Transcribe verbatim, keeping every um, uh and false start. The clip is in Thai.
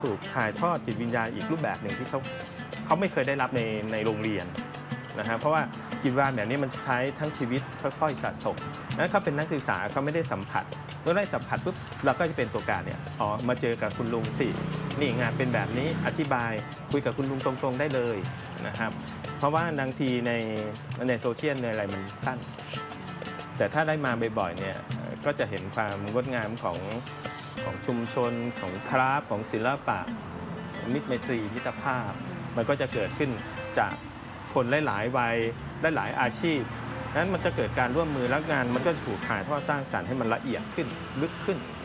ถูกถ่ายทอดจิตวิญญาณอีกรูปแบบหนึ่งที่เขาเขาไม่เคยได้รับในในโรงเรียนนะฮะเพราะว่าจิตวิญญาณแบบนี้มันใช้ทั้งชีวิตค่อยๆสะสมนั้นเขาเป็นนักศึกษาเขาไม่ได้สัมผัสเมื่อได้สัมผัสปุ๊บเราก็จะเป็นตัวการเนี่ยอ๋อมาเจอกับคุณลุงสินี่งานเป็นแบบนี้อธิบายคุยกับคุณลุงตรงๆได้เลยนะครับเพราะว่าบางทีในในโซเชียลในอะไรมันสั้นแต่ถ้าได้มาบ่อยๆเนี่ยก็จะเห็นความงดงามของของชุมชนของคราฟของศิลปะมิตรไมตรีมิตรภาพมันก็จะเกิดขึ้นจากคนหลายๆวัยหลายๆอาชีพนั้นมันจะเกิดการร่วมมือและงานมันก็ถูกถ่ายทอดสร้างสรรค์ให้มันละเอียดขึ้นลึกขึ้น